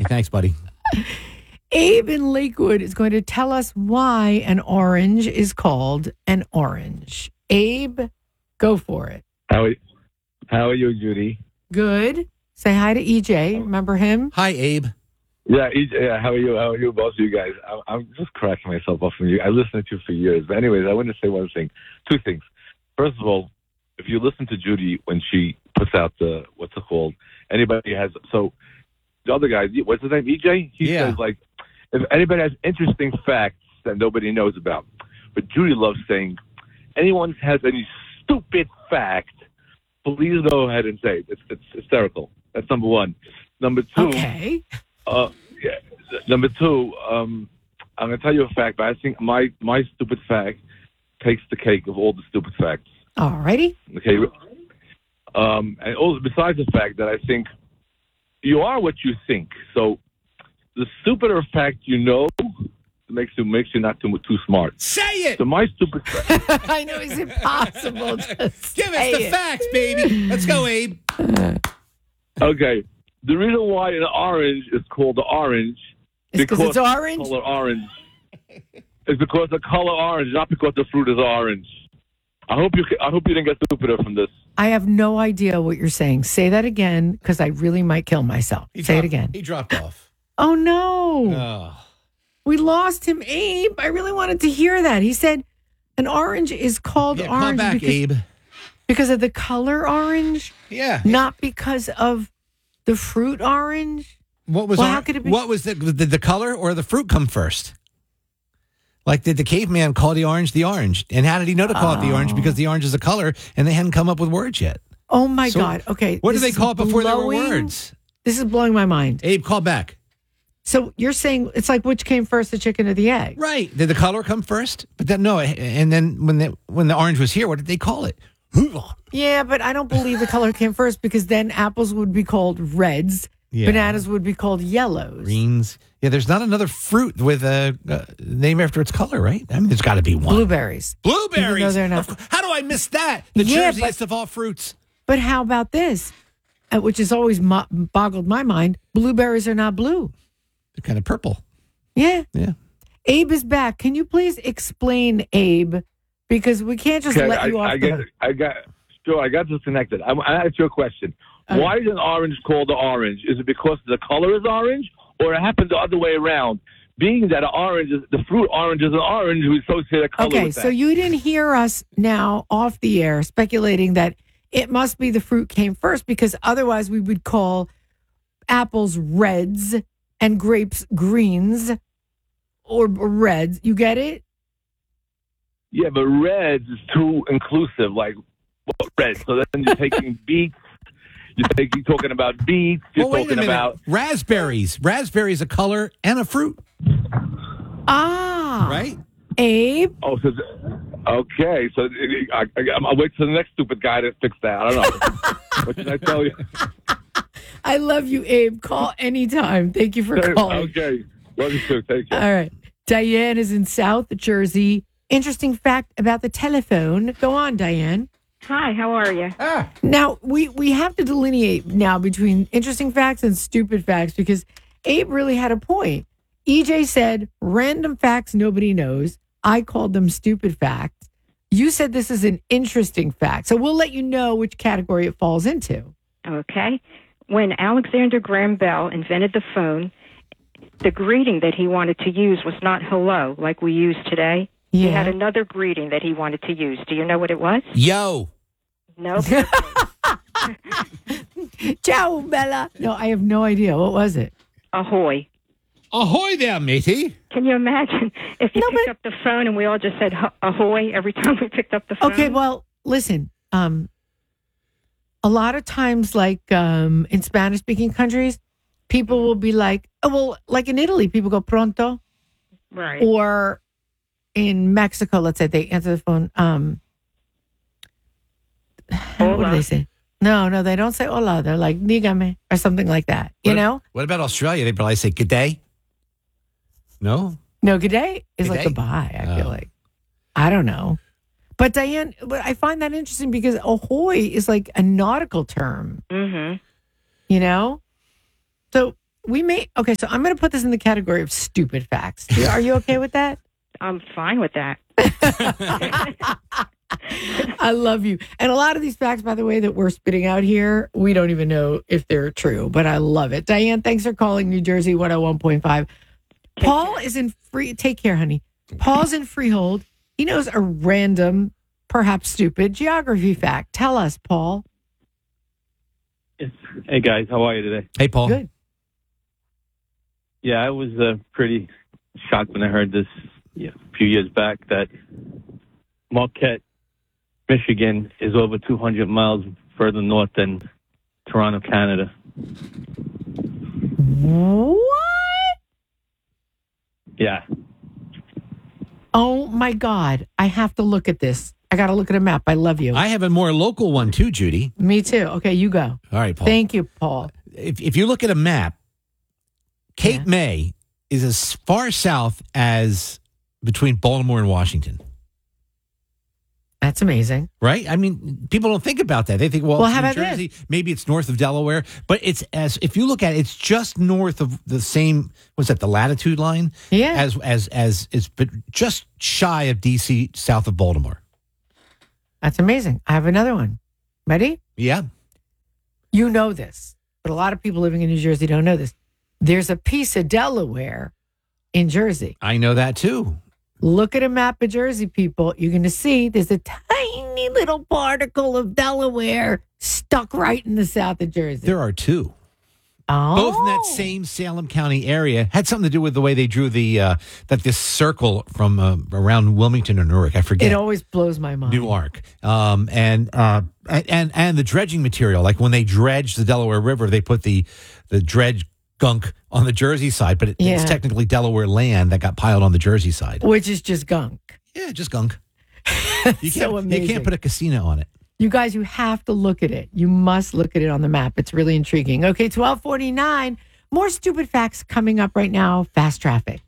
Thanks, buddy. Abe in Lakewood is going to tell us why an orange is called an orange. Abe, go for it. How are you, Judy? Good. Say hi to EJ. Remember him? Hi, Abe. Yeah, how are you? How are you, both of you guys? I'm just cracking myself up from you. I listened to you for years. But anyways, I want to say one thing. Two things. First of all, if you listen to Judy when she puts out the, what's it called? Anybody has, so the other guy, what's his name, EJ? He says, like, if anybody has interesting facts that nobody knows about. But Judy loves saying, anyone has any stupid fact, please go ahead and say it. It's hysterical. That's number one. Number two. Okay. Number two, I'm going to tell you a fact, but I think my stupid fact takes the cake of all the stupid facts. All righty. Okay. And also, besides the fact that I think you are what you think. So the stupider fact you know makes you not too smart. Say it! So my stupid fact. I know it's impossible to Give us say the it. facts, baby. Let's go, Abe. Okay. The reason why an orange is called the orange It's because it's orange? color orange is because the color orange, not because the fruit is orange. I hope you didn't get stupider from this. I have no idea what you're saying. Say that again, because I really might kill myself. Say it again. He dropped off. Oh, no. Oh. We lost him, Abe. I really wanted to hear that. He said an orange is called Call orange back, Abe. because of the color orange, Yeah. not because of the fruit orange. What was how could it be? What was did the color or the fruit come first? Like, did the caveman call the orange? And how did he know to call it the orange? Because the orange is a color, and they hadn't come up with words yet. Oh, my So God. Okay. What did this they call it is before there were blowing- words? This is blowing my mind. Abe, call back. So you're saying it's like which came first, the chicken or the egg? Right. Did the color come first? But then no. And then when the orange was here, what did they call it? Yeah, but I don't believe the color came first because then apples would be called reds, bananas would be called yellows. Greens. Yeah, there's not another fruit with a name after its color, right? I mean, there's got to be one. Blueberries. Blueberries. Even though they're not. How do I miss that? The Yeah, Jerseyest of all fruits. But how about this? Which has always boggled my mind. Blueberries are not blue. They're kind of purple. Yeah. Yeah. Abe is back. Can you please explain, Abe? Because we can't just let you off the hook. I got disconnected. I asked you a question. Okay. Why is an orange called the orange? Is it because the color is orange, or it happened the other way around? Being that the fruit orange is an orange, we associate a color with that. So you didn't hear us now off the air speculating that it must be the fruit came first, because otherwise we would call apples reds and grapes greens or reds. You get it? Yeah, but reds is too inclusive. Like, what red? So then you're taking beets. You're talking about beets. You're Well, wait a talking minute. about Raspberries. Raspberries, a color and a fruit, Ah. right? Abe? oh, so okay. So I'll wait till the next stupid guy to fix that. I don't know. What should I tell you? I love you, Abe. Call anytime. Thank you for calling. Okay. Love you too. Take care. All right. Diane is in South Jersey. Interesting fact about the telephone. Go on, Diane. Hi, how are you? Now, we have to delineate now between interesting facts and stupid facts because Abe really had a point. EJ said random facts nobody knows. I called them stupid facts. You said this is an interesting fact. So we'll let you know which category it falls into. Okay. When Alexander Graham Bell invented the phone, the greeting that he wanted to use was not hello like we use today. He Yeah. had another greeting that he wanted to use. Do you know what it was? Yo. No. Ciao, Bella. No, I have no idea. What was it? Ahoy. Ahoy there, matey. Can you imagine if you picked up the phone and we all just said ahoy every time we picked up the phone? Okay, well, listen. A lot of times, like in Spanish-speaking countries, people will be like, oh, well, like in Italy, people go pronto. Right. Or in Mexico, let's say they answer the phone. What do they say? No, they don't say hola. They're like, dígame, or something like that. You know? What about Australia? They probably say good day. No? No, good day is like G'day? goodbye, I feel like. I don't know. But Diane, but I find that interesting because ahoy is like a nautical term, Mm-hmm. you know? So Okay, so I'm going to put this in the category of stupid facts. Are you okay with that? I'm fine with that. I love you. And a lot of these facts, by the way, that we're spitting out here, we don't even know if they're true, but I love it. Diane, thanks for calling New Jersey 101.5. Paul is in take care, honey. Paul's in Freehold. He knows a random, perhaps stupid geography fact. Tell us, Paul. Hey, guys. How are you today? Hey, Paul. Good. Yeah, I was pretty shocked when I heard this a few years back that Marquette, Michigan is over 200 miles further north than Toronto, Canada. What? Yeah. Oh, my God. I have to look at this. I got to look at a map. I love you. I have a more local one too, Judy. Me too. Okay, you go. All right, Paul. Thank you, Paul. If you look at a map, Cape May is as far south as between Baltimore and Washington. That's amazing. Right? I mean, people don't think about that. They think, well, How it's about New Jersey, maybe it's north of Delaware, but if you look at it, it's just north of the same, what's that, the latitude line? Yeah. As it's just shy of DC, south of Baltimore. That's amazing. I have another one. Ready? Yeah. You know this, but a lot of people living in New Jersey don't know this. There's a piece of Delaware in Jersey. I know that too. Look at a map of Jersey, people. You're going to see there's a tiny little particle of Delaware stuck right in the south of Jersey. There are two. Oh. Both in that same Salem County area. Had something to do with the way they drew this circle from around Wilmington or Newark. I forget. It always blows my mind. Newark. And the dredging material. Like when they dredged the Delaware River, they put the dredge gunk on the Jersey side, but it's technically Delaware land that got piled on the Jersey side. Which is just gunk. Yeah, just gunk. You amazing. can't put a casino on it. You guys, you have to look at it. You must look at it on the map. It's really intriguing. Okay, 1249. More stupid facts coming up right now. Fast traffic.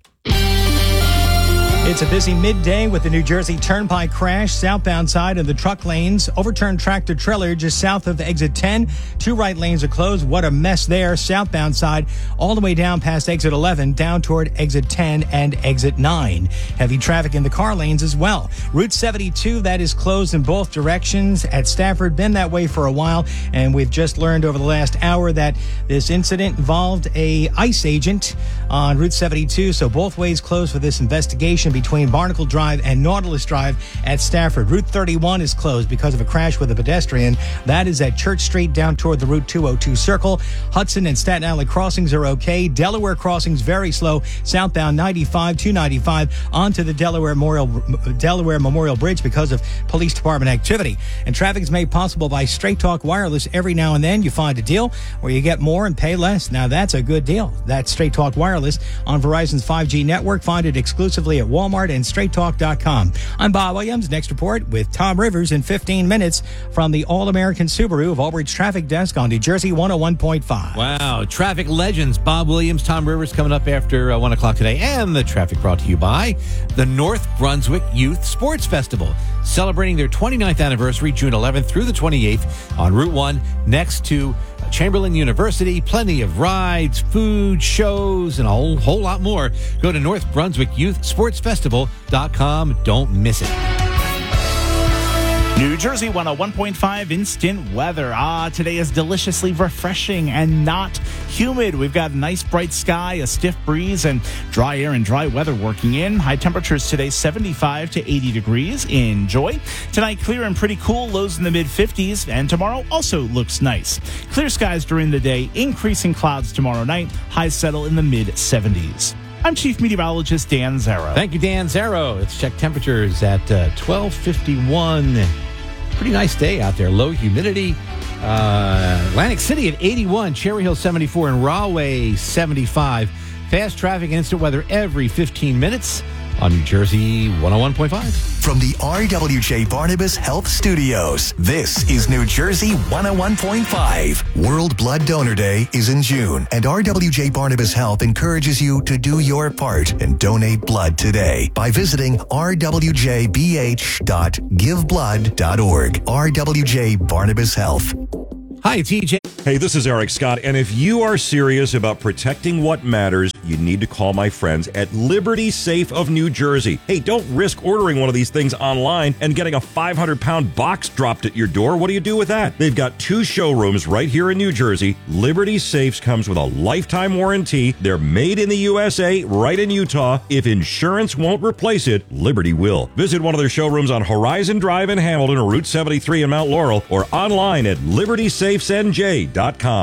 It's a busy midday with the New Jersey Turnpike crash southbound side of the truck lanes. Overturned tractor trailer just south of exit 10. 2 right lanes are closed. What a mess there. Southbound side all the way down past exit 11, down toward exit 10 and exit 9. Heavy traffic in the car lanes as well. Route 72, that is closed in both directions at Stafford. Been that way for a while. And we've just learned over the last hour that this incident involved a ICE agent on Route 72. So both ways closed for this investigation between Barnacle Drive and Nautilus Drive at Stafford. Route 31 is closed because of a crash with a pedestrian. That is at Church Street down toward the Route 202 circle. Hudson and Staten Island crossings are okay. Delaware crossings very slow. Southbound 95, 295 onto the Delaware Memorial Bridge because of police department activity. And traffic is made possible by Straight Talk Wireless. Every now and then you find a deal where you get more and pay less. Now that's a good deal. That's Straight Talk Wireless on Verizon's 5G network. Find it exclusively at Walmart and straighttalk.com. I'm Bob Williams. Next report with Tom Rivers in 15 minutes from the All-American Subaru of Albridge Traffic Desk on New Jersey 101.5. Wow. Traffic legends. Bob Williams, Tom Rivers coming up after 1 o'clock today. And the traffic brought to you by the North Brunswick Youth Sports Festival, celebrating their 29th anniversary, June 11th through the 28th on Route 1 next to Chamberlain University. Plenty of rides, food, shows, and a whole lot more. Go to North Brunswick Youth Sports Festival.com. Don't miss it. New Jersey 101.5 instant weather. Today is deliciously refreshing and not humid. We've got a nice bright sky, a stiff breeze, and dry air and dry weather working in. High temperatures today 75 to 80 degrees. Enjoy. Tonight clear and pretty cool, lows in the mid 50s, and tomorrow also looks nice. Clear skies during the day, increasing clouds tomorrow night. Highs settle in the mid 70s. I'm Chief Meteorologist Dan Zarrow. Thank you, Dan Zarrow. Let's check temperatures at 12:51. Pretty nice day out there. Low humidity. Atlantic City at 81, Cherry Hill 74, and Rahway 75. Fast traffic and instant weather every 15 minutes on New Jersey 101.5. From the RWJ Barnabas Health Studios, this is New Jersey 101.5. World Blood Donor Day is in June, and RWJ Barnabas Health encourages you to do your part and donate blood today by visiting rwjbh.giveblood.org. RWJ Barnabas Health. Hi, it's EJ. Hey, this is Eric Scott, and if you are serious about protecting what matters, you need to call my friends at Liberty Safe of New Jersey. Hey, don't risk ordering one of these things online and getting a 500-pound box dropped at your door. What do you do with that? They've got 2 showrooms right here in New Jersey. Liberty Safes comes with a lifetime warranty. They're made in the USA, right in Utah. If insurance won't replace it, Liberty will. Visit one of their showrooms on Horizon Drive in Hamilton or Route 73 in Mount Laurel, or online at libertysafesnj.com.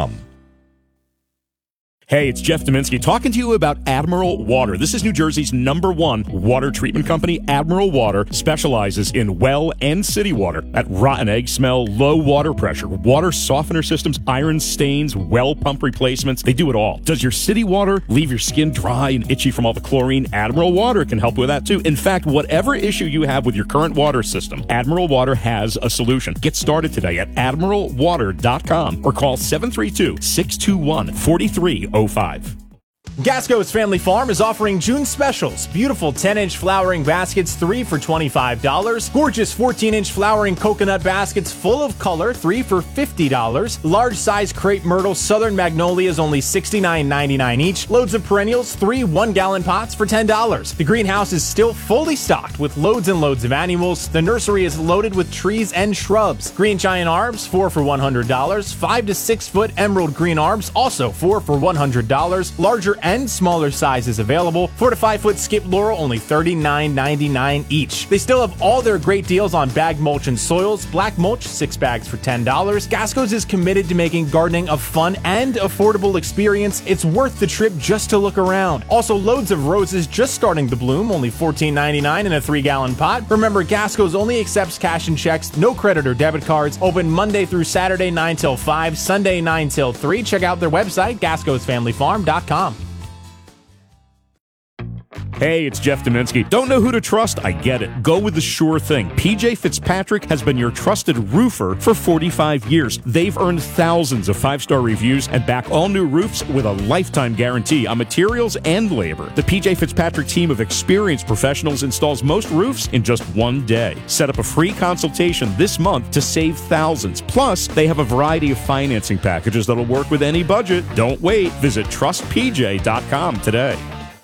Hey, it's Jeff Dominski talking to you about Admiral Water. This is New Jersey's #1 water treatment company. Admiral Water specializes in well and city water. That rotten egg smell, low water pressure, water softener systems, iron stains, well pump replacements. They do it all. Does your city water leave your skin dry and itchy from all the chlorine? Admiral Water can help with that too. In fact, whatever issue you have with your current water system, Admiral Water has a solution. Get started today at admiralwater.com or call 732-621-4305. Gasco's Family Farm is offering June specials. Beautiful 10-inch flowering baskets, 3 for $25. Gorgeous 14-inch flowering coconut baskets full of color, 3 for $50. Large size crepe myrtle southern magnolias, only $69.99 each. Loads of perennials, 3 1-gallon pots for $10. The greenhouse is still fully stocked with loads and loads of annuals. The nursery is loaded with trees and shrubs. Green giant arbs, 4 for $100. 5 to 6 foot emerald green arbs, also 4 for $100. Larger and smaller sizes available. 4 to 5 foot skip laurel, only $39.99 each. They still have all their great deals on bag mulch and soils. Black mulch, 6 bags for $10. Gasco's is committed to making gardening a fun and affordable experience. It's worth the trip just to look around. Also, loads of roses just starting to bloom, only $14.99 in a 3-gallon pot. Remember, Gasco's only accepts cash and checks, no credit or debit cards. Open Monday through Saturday 9 till 5, Sunday 9 till 3. Check out their website, gascosfamilyfarm.com. Hey, it's Jeff Dominski. Don't know who to trust? I get it. Go with the sure thing. PJ Fitzpatrick has been your trusted roofer for 45 years. They've earned thousands of 5-star reviews and back all new roofs with a lifetime guarantee on materials and labor. The PJ Fitzpatrick team of experienced professionals installs most roofs in just 1 day. Set up a free consultation this month to save thousands. Plus, they have a variety of financing packages that'll work with any budget. Don't wait. Visit trustpj.com today.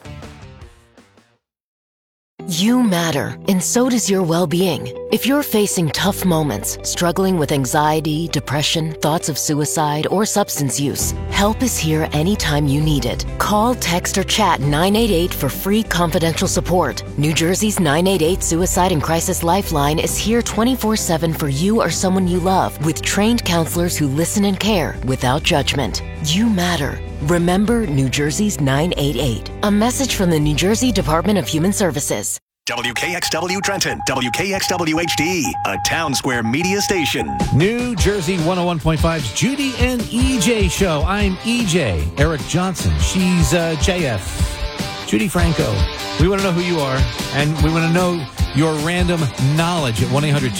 You matter, and so does your well-being. If you're facing tough moments, struggling with anxiety, depression, thoughts of suicide, or substance use, help is here anytime you need it. Call, text, or chat 988 for free confidential support. New Jersey's 988 Suicide and Crisis Lifeline is here 24/7 for you or someone you love, with trained counselors who listen and care without judgment. You matter. Remember New Jersey's 988. A message from the New Jersey Department of Human Services. WKXW Trenton, WKXW HD, a Town Square media station. New Jersey 101.5's Judy and EJ show. I'm EJ, Eric Johnson. She's JF, Judy Franco. We want to know who you are, and we want to know your random knowledge at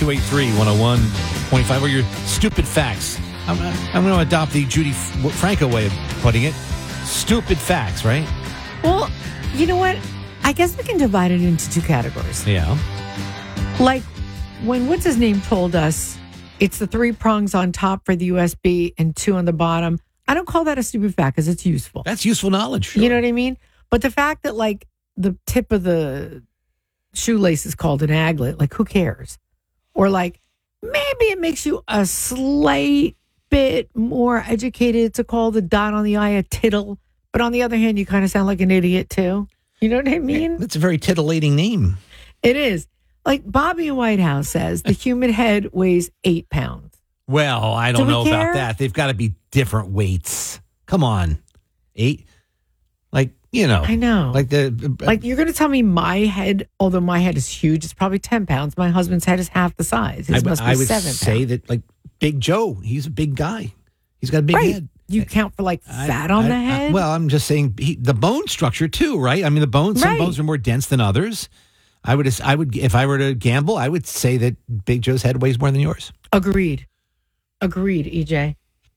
1-800-283-101.5, or your stupid facts. I'm going to adopt the Judy Franco way of putting it. Stupid facts, right? Well, you know what? I guess we can divide it into 2 categories. Yeah. Like when what's-his-name told us it's the 3 prongs on top for the USB and 2 on the bottom. I don't call that a stupid fact because it's useful. That's useful knowledge. Sure. You know what I mean? But the fact that like the tip of the shoelace is called an aglet, like who cares? Or like maybe it makes you a slight bit more educated to call the dot on the I a tittle, but on the other hand, you kind of sound like an idiot too. You know what I mean? That's a very titillating name. It is. Like Bobby Whitehouse says, the human head weighs 8 pounds. Well, I don't know care? about that. They've got to be different weights. Come on. 8? Like, you know. I know. Like you're going to tell me my head, although my head is huge, it's probably 10 pounds. My husband's head is half the size. His must be I would 7 say pounds. that like Big Joe, he's a big guy. He's got a big head. You count for like fat on the head? Well, I'm just saying the bone structure too, right? I mean, some bones are more dense than others. I would, if I were to gamble, I would say that Big Joe's head weighs more than yours. Agreed, EJ.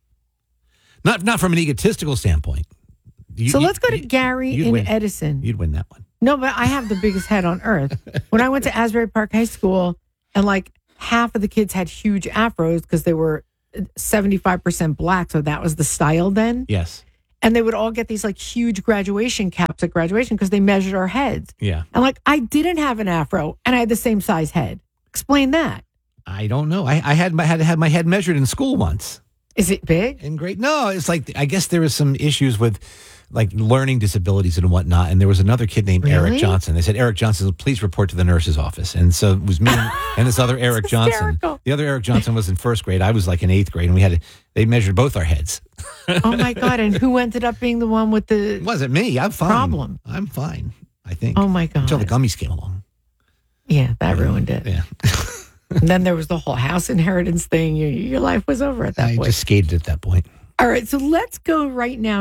Not from an egotistical standpoint. So let's go to Gary in win. Edison. You'd win that one. No, but I have the biggest head on earth. When I went to Asbury Park High School, and like half of the kids had huge afros because they were 75% black, so that was the style then. Yes. And they would all get these like huge graduation caps at graduation because they measured our heads. Yeah. And like, I didn't have an afro and I had the same size head. Explain that. I don't know. I had to have my head measured in school once. Is it big? In grade? No, it's like, I guess there was some issues with like learning disabilities and whatnot. And there was another kid named Eric Johnson. They said, Eric Johnson, please report to the nurse's office. And so it was me and this other Eric Johnson. The other Eric Johnson was in first grade. I was like in eighth grade, and they measured both our heads. Oh my God. And who ended up being the one with the It wasn't me. I'm fine. problem? I'm fine, I think. Oh my God. Until the gummies came along. Yeah, that ruined it. Yeah. And then there was the whole house inheritance thing. Your life was over at that I point. just skated at that point. All right, so let's go right now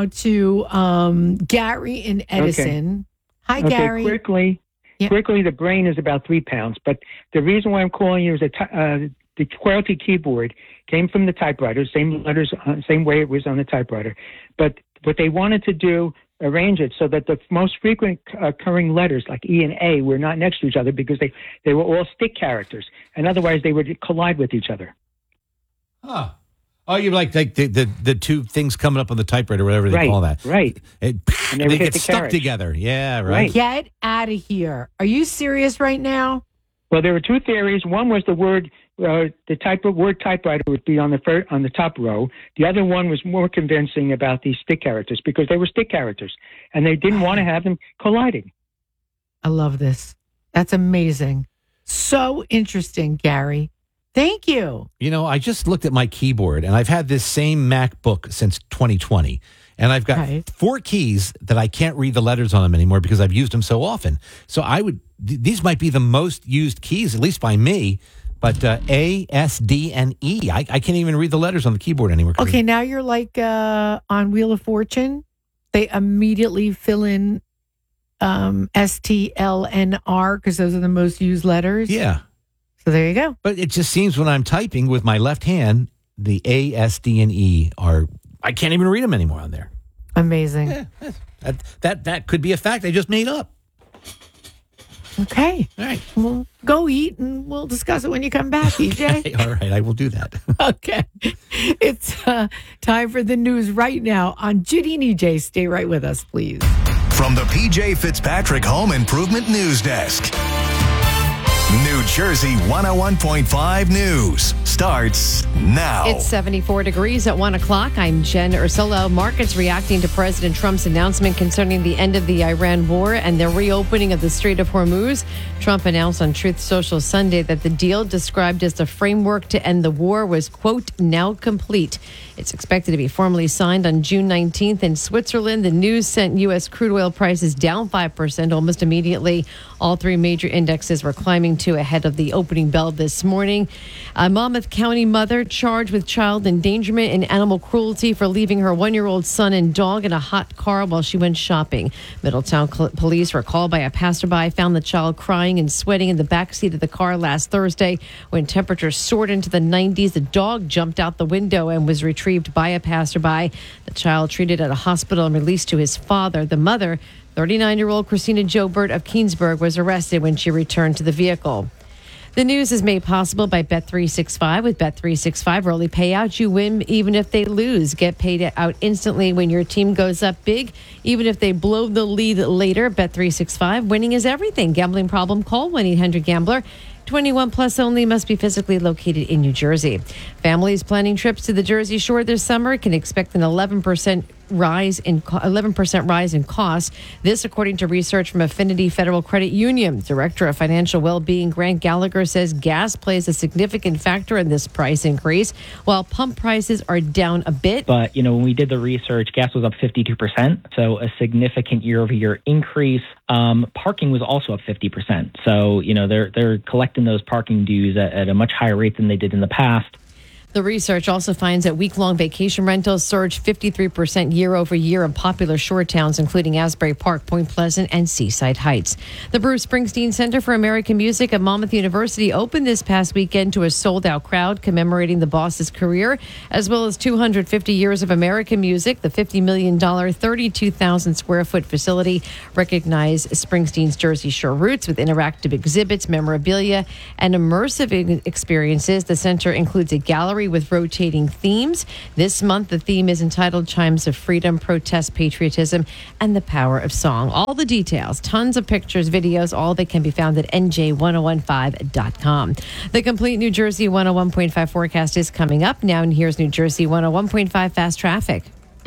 to Gary in Edison. Hi, Gary. Quickly, the brain is about 3 pounds. But the reason why I'm calling you is that the QWERTY keyboard came from the typewriter, same letters, same way it was on the typewriter. But what they wanted to do, arrange it so that the most frequent occurring letters, like E and A, were not next to each other because they were all stick characters, and otherwise they would collide with each other. Huh. Oh, you like the two things coming up on the typewriter, whatever they call that. Right. And they they hit get the stuck carriage. together. Yeah, right. Get out of here. Are you serious right now? Well, there were two theories. One was the word typewriter would be on the top row. The other one was more convincing about these stick characters because they were stick characters, and they didn't want to have them colliding. I love this. That's amazing. So interesting, Gary. Thank you. You know, I just looked at my keyboard, and I've had this same MacBook since 2020. And I've got 4 keys that I can't read the letters on them anymore because I've used them so often. So these might be the most used keys, at least by me. But A, S, D, and E. I can't even read the letters on the keyboard anymore. Okay, now you're like on Wheel of Fortune. They immediately fill in S, T, L, N, R because those are the most used letters. Yeah. So there you go. But it just seems when I'm typing with my left hand, the A, S, D, and E I can't even read them anymore on there. Amazing. Yeah, that could be a fact I just made up. Okay. All right. Well, go eat and we'll discuss it when you come back, EJ. All right, I will do that. Okay. It's time for the news right now on Judy and EJ. Stay right with us, please. From the PJ Fitzpatrick Home Improvement News Desk. New Jersey 101.5 News starts now. It's 74 degrees at 1 o'clock. I'm Jen Ursullo. Markets reacting to President Trump's announcement concerning the end of the Iran war and the reopening of the Strait of Hormuz. Trump announced on Truth Social Sunday that the deal described as the framework to end the war was, quote, now complete. It's expected to be formally signed on June 19th in Switzerland. The news sent U.S. crude oil prices down 5% almost immediately. All 3 major indexes were climbing to ahead of the opening bell this morning. A Monmouth County mother charged with child endangerment and animal cruelty for leaving her 1-year-old son and dog in a hot car while she went shopping. Middletown police were called by a passerby, found the child crying and sweating in the backseat of the car last Thursday. When temperatures soared into the 90s, the dog jumped out the window and was retrieved by a passerby. The child treated at a hospital and released to his father. The mother, 39-year-old Christina Jobert of Keensburg, was arrested when she returned to the vehicle. The news is made possible by Bet365. With Bet365 early payouts, you win even if they lose. Get paid out instantly when your team goes up big, even if they blow the lead later. Bet365, winning is everything. Gambling problem? Call 1-800-GAMBLER. 21 plus only, must be physically located in New Jersey. Families planning trips to the Jersey Shore this summer can expect an 11% rise in costs. This, according to research from Affinity Federal Credit Union. Director of Financial Wellbeing Grant Gallagher says gas plays a significant factor in this price increase, while pump prices are down a bit. But, when we did the research, gas was up 52%, so a significant year-over-year increase. Parking was also up 50%. So, they're collecting those parking dues at a much higher rate than they did in the past. The research also finds that week-long vacation rentals surged 53% year-over-year in popular shore towns, including Asbury Park, Point Pleasant, and Seaside Heights. The Bruce Springsteen Center for American Music at Monmouth University opened this past weekend to a sold-out crowd commemorating the boss's career, as well as 250 years of American music. The $50 million, 32,000-square-foot facility recognized Springsteen's Jersey Shore roots with interactive exhibits, memorabilia, and immersive experiences. The center includes a gallery gallery with rotating themes. This month, the theme is entitled Chimes of Freedom, Protest, Patriotism, and the Power of Song. All the details, tons of pictures, videos, all that can be found at NJ1015.com. The complete New Jersey 101.5 forecast is coming up now, and here's New Jersey 101.5 fast traffic.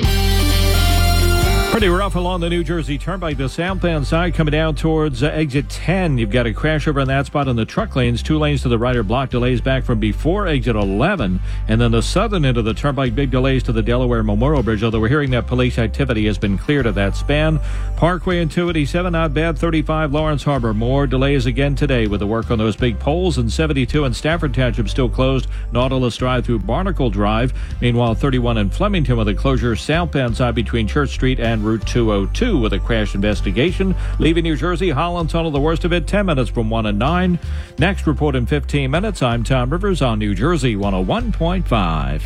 Pretty rough along the New Jersey Turnpike, the southbound side coming down towards exit 10. You've got a crash over in that spot in the truck lanes. 2 lanes to the right are blocked, delays back from before exit 11. And then the southern end of the turnpike, big delays to the Delaware Memorial Bridge, although we're hearing that police activity has been cleared of that span. Parkway and 287, not bad. 35 Lawrence Harbor, more delays again today with the work on those big poles. And 72 in Stafford Township still closed. Nautilus Drive through Barnacle Drive. Meanwhile, 31 in Flemington with a closure southbound side between Church Street and Route 202 with a crash investigation. Leaving New Jersey, Holland Tunnel, the worst of it, 10 minutes from 1 and 9. Next report in 15 minutes. I'm Tom Rivers on New Jersey 101.5.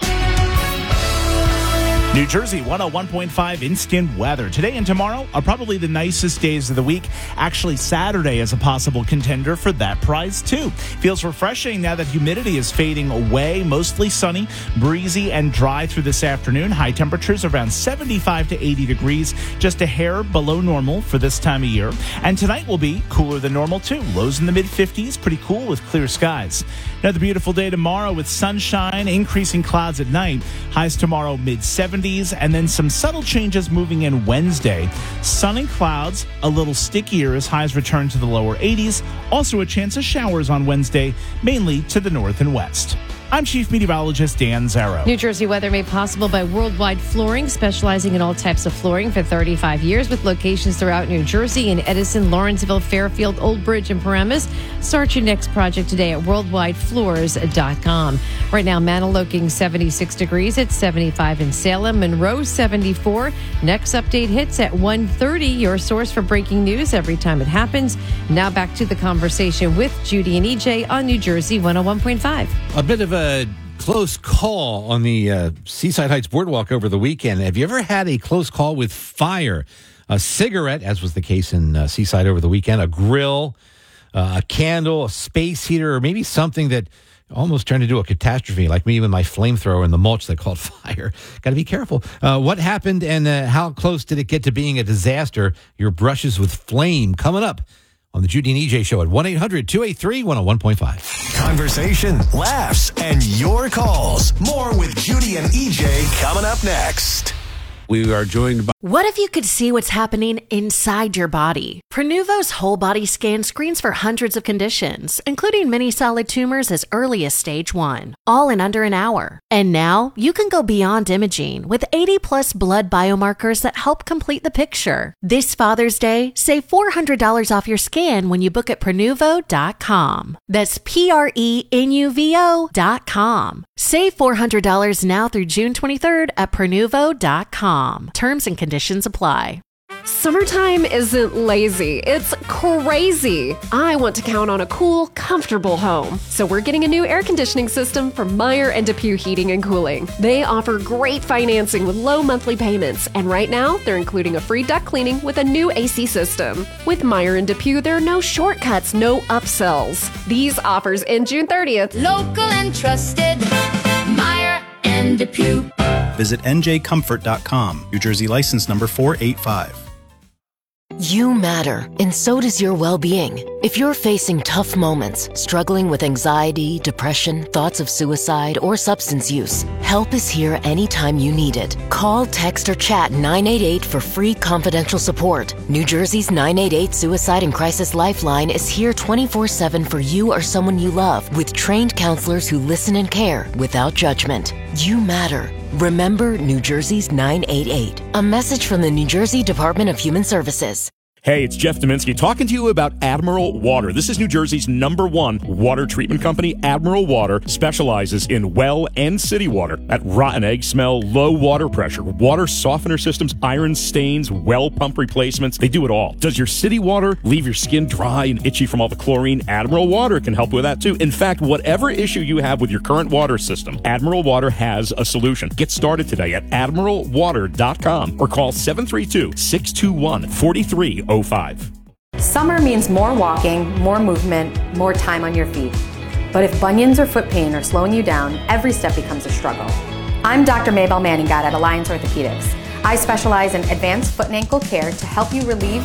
New Jersey 101.5 instant weather. Today and tomorrow are probably the nicest days of the week. Actually, Saturday is a possible contender for that prize, too. Feels refreshing now that humidity is fading away. Mostly sunny, breezy, and dry through this afternoon. High temperatures around 75 to 80 degrees, just a hair below normal for this time of year. And tonight will be cooler than normal, too. Lows in the mid-50s, pretty cool with clear skies. Another beautiful day tomorrow with sunshine, increasing clouds at night. Highs tomorrow mid-70s. And then some subtle changes moving in Wednesday. Sun and clouds, a little stickier as highs return to the lower 80s. Also a chance of showers on Wednesday, mainly to the north and west. I'm Chief Meteorologist Dan Zarrow. New Jersey weather made possible by Worldwide Flooring, specializing in all types of flooring for 35 years with locations throughout New Jersey in Edison, Lawrenceville, Fairfield, Old Bridge, and Paramus. Start your next project today at worldwidefloors.com. Right now, Manahawkin 76 degrees at 75 in Salem, Monroe 74. Next update hits at 1:30. Your source for breaking news every time it happens. Now back to the conversation with Judy and EJ on New Jersey 101.5. A bit of a close call on the Seaside Heights Boardwalk over the weekend. Have you ever had a close call with fire? A cigarette, as was the case in Seaside over the weekend, a grill, a candle, a space heater, or maybe something that almost turned into a catastrophe, like me with my flamethrower and the mulch that caught fire. Got to be careful. What happened and how close did it get to being a disaster? Your brushes with flame coming up on the Judy and EJ Show at 1-800-283-101.5. Conversation, laughs, and your calls. More with Judy and EJ coming up next. We are joined by... What if you could see what's happening inside your body? Prenuvo's whole body scan screens for hundreds of conditions, including many solid tumors as early as stage 1, all in under an hour. And now you can go beyond imaging with 80+ blood biomarkers that help complete the picture. This Father's Day, save $400 off your scan when you book at Prenuvo.com. That's Prenuvo.com. Save $400 now through June 23rd at Prenuvo.com. Terms and conditions apply. Summertime isn't lazy, it's crazy. I want to count on a cool, comfortable home. So we're getting a new air conditioning system from Meyer and DePuy Heating and Cooling. They offer great financing with low monthly payments. And right now, they're including a free duct cleaning with a new AC system. With Meyer and DePuy, there are no shortcuts, no upsells. These offers end June 30th. Local and trusted, Meyer and DePuy. Visit njcomfort.com. New Jersey license number 485. You matter, and so does your well-being. If you're facing tough moments, struggling with anxiety, depression, thoughts of suicide, or substance use, help is here anytime you need it. Call, text, or chat 988 for free confidential support. New Jersey's 988 Suicide and Crisis Lifeline is here 24/7 for you or someone you love, with trained counselors who listen and care without judgment. You matter. Remember New Jersey's 988. A message from the New Jersey Department of Human Services. Hey, it's Jeff Dominski talking to you about Admiral Water. This is New Jersey's #1 water treatment company. Admiral Water specializes in well and city water. That rotten egg smell, low water pressure, water softener systems, iron stains, well pump replacements. They do it all. Does your city water leave your skin dry and itchy from all the chlorine? Admiral Water can help with that too. In fact, whatever issue you have with your current water system, Admiral Water has a solution. Get started today at admiralwater.com or call 732-621-4305. Summer means more walking, more movement, more time on your feet. But if bunions or foot pain are slowing you down, every step becomes a struggle. I'm Dr. Maybelle Manningat at Alliance Orthopedics. I specialize in advanced foot and ankle care to help you relieve